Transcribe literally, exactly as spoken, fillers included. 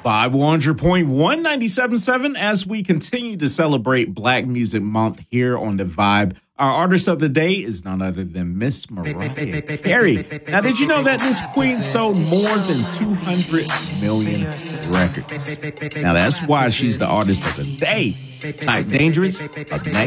Vibe one hundred point one, ninety-seven point seven as we continue to celebrate Black Music Month here on The Vibe. Our artist of the day is none other than Miss Mariah Carey. Now, did you know that this queen sold more than two hundred million records? Now, that's why she's the artist of the day. Type Dangerous up next.